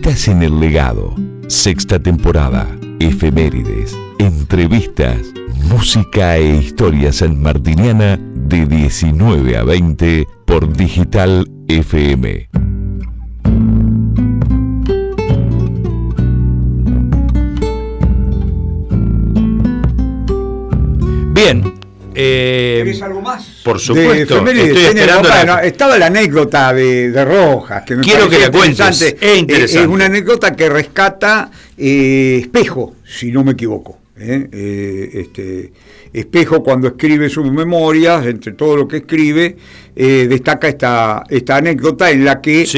Estás en El Legado, sexta temporada, efemérides, entrevistas, música e historia sanmartiniana de 19 a 20 por Digital FM. Bien. ¿Querés algo más? Por supuesto. Estoy esperando estaba la anécdota de Rojas, que me quiero que la cuentes. Es interesante. Es una anécdota que rescata Espejo, si no me equivoco. Espejo, cuando escribe sus memorias, entre todo lo que escribe, destaca esta anécdota en la que,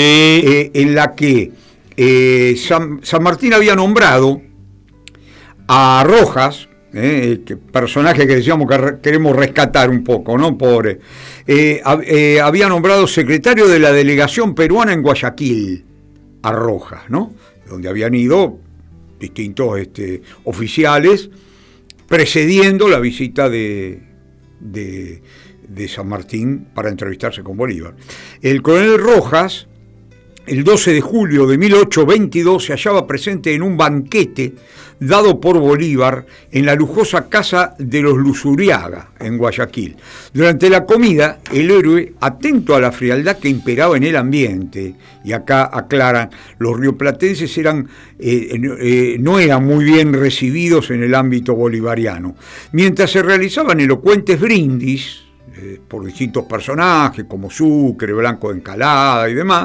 San Martín había nombrado a Rojas, personaje que decíamos que queremos rescatar un poco, ¿no? Pobre. Había nombrado secretario de la delegación peruana en Guayaquil a Rojas, ¿no? Donde habían ido distintos oficiales precediendo la visita de San Martín para entrevistarse con Bolívar. El coronel Rojas, el 12 de julio de 1822, se hallaba presente en un banquete dado por Bolívar en la lujosa casa de los Luzuriaga, en Guayaquil. Durante la comida, el héroe, atento a la frialdad que imperaba en el ambiente, y acá aclaran, los rioplatenses no eran muy bien recibidos en el ámbito bolivariano. Mientras se realizaban elocuentes brindis por distintos personajes, como Sucre, Blanco de Encalada y demás,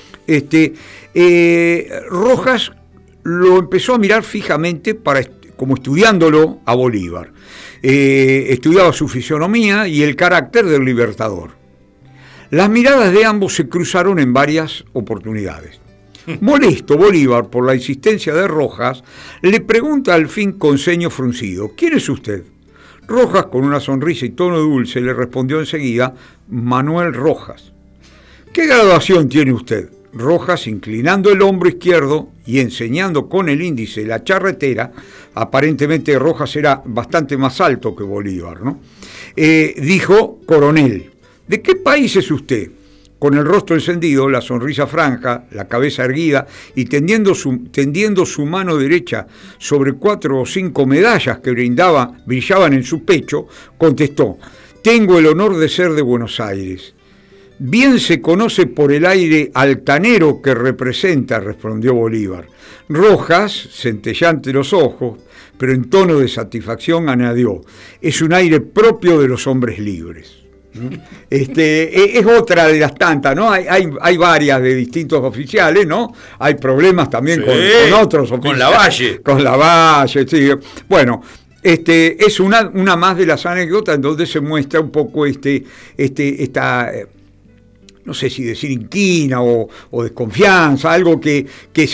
Rojas lo empezó a mirar fijamente como estudiándolo a Bolívar. Estudiaba su fisonomía y el carácter del libertador. Las miradas de ambos se cruzaron en varias oportunidades. Molesto Bolívar por la insistencia de Rojas, le pregunta al fin con ceño fruncido: ¿quién es usted? Rojas, con una sonrisa y tono dulce, le respondió enseguida: Manuel Rojas. ¿Qué graduación tiene usted? Rojas, inclinando el hombro izquierdo y enseñando con el índice la charretera, aparentemente Rojas era bastante más alto que Bolívar, ¿no? Dijo: coronel. ¿De qué país es usted? Con el rostro encendido, la sonrisa franja, la cabeza erguida y tendiendo su mano derecha sobre 4 o 5 medallas que brillaban en su pecho, contestó: tengo el honor de ser de Buenos Aires. Bien se conoce por el aire altanero que representa, respondió Bolívar. Rojas, centellante los ojos, pero en tono de satisfacción añadió: es un aire propio de los hombres libres. Es otra de las tantas, ¿no? Hay varias de distintos oficiales, ¿no? Hay problemas también con otros oficiales. Con Lavalle. Con Lavalle, sí. Bueno, es una más de las anécdotas en donde se muestra un poco esta no sé si decir inquina o desconfianza, algo que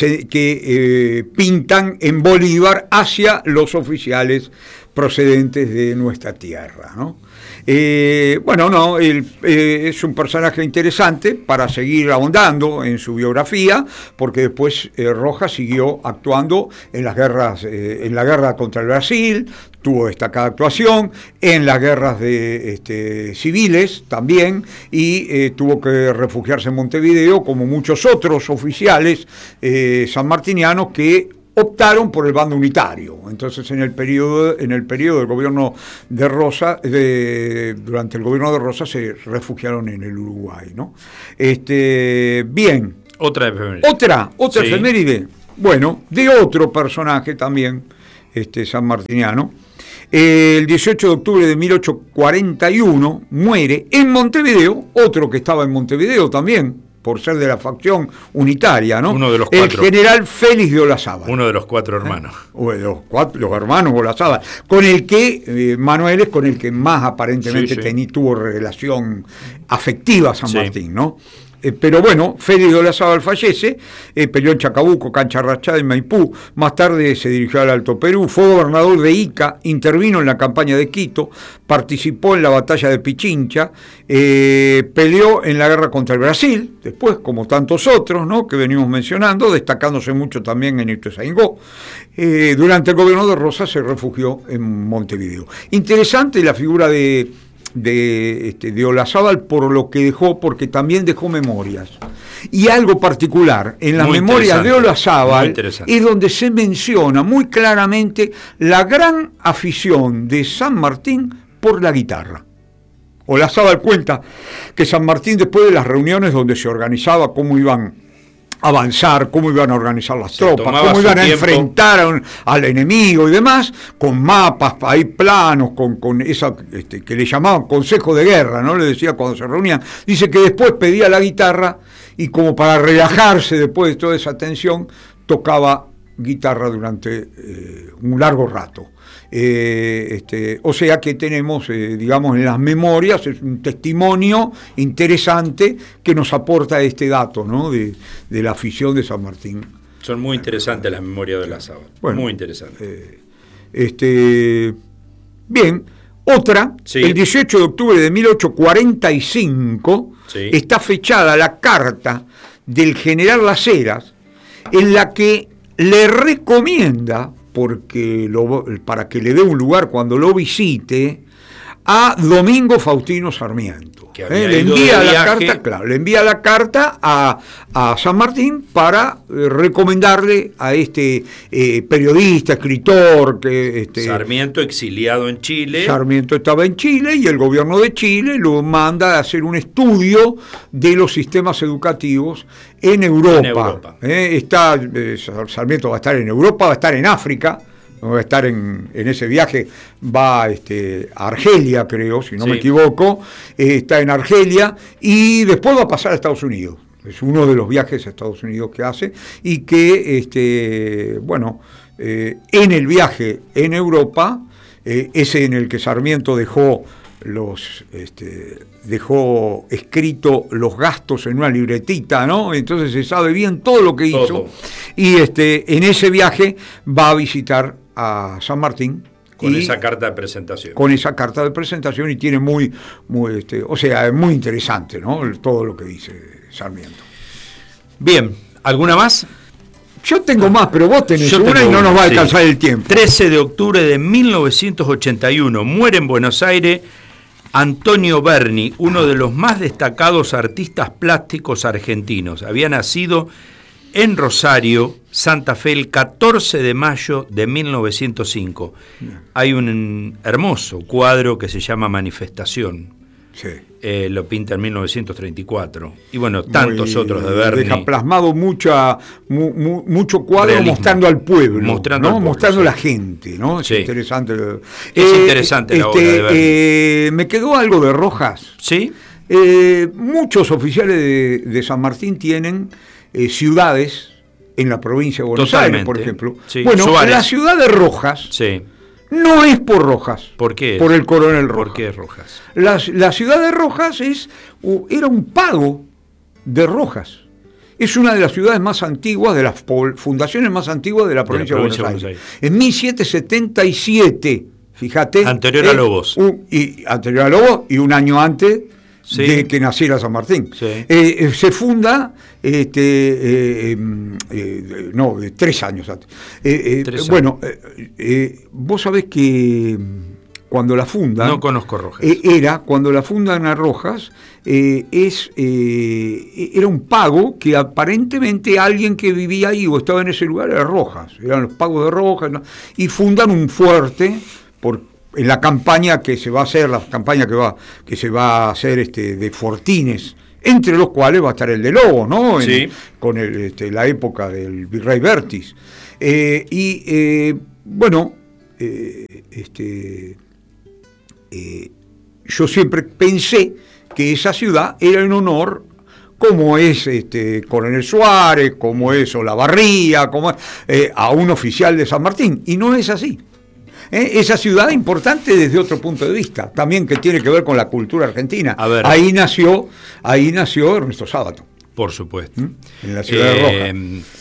pintan en Bolívar hacia los oficiales procedentes de nuestra tierra, ¿no? Es un personaje interesante para seguir ahondando en su biografía, porque después Rojas siguió actuando en las guerras, en la guerra contra el Brasil, tuvo destacada actuación, en las guerras civiles también, y tuvo que refugiarse en Montevideo, como muchos otros oficiales sanmartinianos que optaron por el bando unitario. Entonces, en el periodo del gobierno de Rosas, durante el gobierno de Rosas, se refugiaron en el Uruguay, ¿no? Bien. Otra efeméride. Otra efeméride. Bueno, de otro personaje también, sanmartiniano. El 18 de octubre de 1841 muere en Montevideo, otro que estaba en Montevideo también, por ser de la facción unitaria, ¿no? Uno de los 4. El general Félix de Olazábal. Uno de los 4 hermanos. Los hermanos Olazábal, con el que Manuel es con el que más aparentemente tuvo relación afectiva San Martín, ¿no? Pero bueno, Félix de Olazábal fallece, peleó en Chacabuco, Cancha Rachada, en Maipú, más tarde se dirigió al Alto Perú, fue gobernador de Ica, intervino en la campaña de Quito, participó en la batalla de Pichincha, peleó en la guerra contra el Brasil, después como tantos otros, ¿no?, que venimos mencionando, destacándose mucho también en Ituzaingó. Durante el gobierno de Rosas se refugió en Montevideo. Interesante la figura de de Olazábal por lo que dejó, porque también dejó memorias. Y algo particular, en las memorias de Olazábal es donde se menciona muy claramente la gran afición de San Martín por la guitarra. Olazábal cuenta que San Martín, después de las reuniones donde se organizaba cómo iban a avanzar, cómo iban a organizar las tropas, cómo iban a enfrentar al enemigo y demás, con mapas, ahí planos, con esa que le llamaban consejo de guerra, ¿no? Le decía cuando se reunían. Dice que después pedía la guitarra y como para relajarse después de toda esa tensión, tocaba guitarra durante un largo rato. O sea que tenemos, digamos, en las memorias, es un testimonio interesante que nos aporta este dato, ¿no? de la afición de San Martín. Son muy interesantes las memorias de Olazábal. Bueno, muy interesantes. Bien, otra, sí. El 18 de octubre de 1845, sí. Está fechada la carta del general Las Heras, en la que le recomienda, para que le dé un lugar cuando lo visite, a Domingo Faustino Sarmiento. Le envía la carta a San Martín para recomendarle a este periodista, escritor que Sarmiento, exiliado en Chile. Sarmiento estaba en Chile y el gobierno de Chile lo manda a hacer un estudio de los sistemas educativos en Europa. Sarmiento va a estar en Europa, va a estar en África. Va a estar en ese viaje, va a Argelia, creo, si no me equivoco, está en Argelia y después va a pasar a Estados Unidos. Es uno de los viajes a Estados Unidos que hace y que, en el viaje en Europa, ese en el que Sarmiento dejó escrito los gastos en una libretita, ¿no? Entonces se sabe bien todo lo que hizo. Y en ese viaje va a visitar a San Martín con esa carta de presentación. Con esa carta de presentación y tiene es muy interesante, ¿no? Todo lo que dice Sarmiento. Bien, ¿alguna más? Yo tengo más, pero vos tenés una y no nos va a alcanzar el tiempo. 13 de octubre de 1981 muere en Buenos Aires Antonio Berni, uno de los más destacados artistas plásticos argentinos. Había nacido en Rosario, Santa Fe, el 14 de mayo de 1905. Hay un hermoso cuadro que se llama Manifestación. Sí. Lo pinta en 1934. Y bueno, tantos otros de Berni. Deja plasmado mucho cuadro realismo, mostrando al pueblo, mostrando a la gente, ¿no? Es interesante. Es interesante la obra de Berni. Me quedó algo de Rojas. Sí. Muchos oficiales de San Martín tienen ciudades en la provincia de Buenos Aires, por ejemplo. Sí. Bueno, Suárez. La ciudad de Rojas. Sí. No es por Rojas. ¿Por qué? Por el coronel Rojas. ¿Por qué Rojas? La ciudad de Rojas era un pago de Rojas. Es una de las ciudades más antiguas, de las fundaciones más antiguas de la provincia de Buenos Aires. En 1777, fíjate. Anterior a Lobos. Anterior a Lobos y un año antes de que naciera San Martín. Sí. Se funda, 3 años antes. 3 años. Bueno, vos sabés que cuando la fundan... No conozco Rojas. Cuando la fundan a Rojas, era un pago que aparentemente alguien que vivía ahí o estaba en ese lugar era Rojas. Eran los pagos de Rojas, ¿no? Y fundan un fuerte en la campaña que se va a hacer, de fortines, entre los cuales va a estar el de Lobo, ¿no? Con la época del virrey Bertis. Yo siempre pensé que esa ciudad era en honor, como es Coronel Suárez, como es Olavarría, como es a un oficial de San Martín, y no es así. Esa ciudad importante desde otro punto de vista, también que tiene que ver con la cultura argentina. Ahí nació Ernesto Sábato. Por supuesto. En la ciudad de Rojas.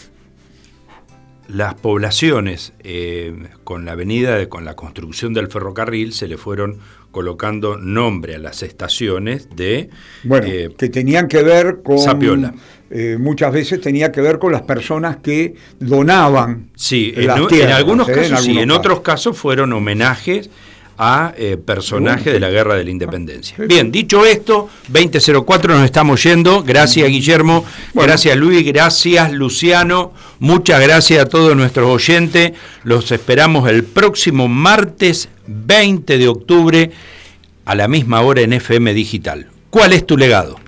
Las poblaciones, con la avenida, con la construcción del ferrocarril, se le fueron colocando nombre a las estaciones de... que tenían que ver con... Zapiola. Muchas veces tenía que ver con las personas que donaban las tierras. En algunos casos sí, en otros casos fueron homenajes a personaje de la Guerra de la Independencia. Bien, dicho esto, 20:04 nos estamos yendo. Gracias, Guillermo. Gracias, Luis. Gracias, Luciano. Muchas gracias a todos nuestros oyentes. Los esperamos el próximo martes 20 de octubre a la misma hora en FM Digital. ¿Cuál es tu legado?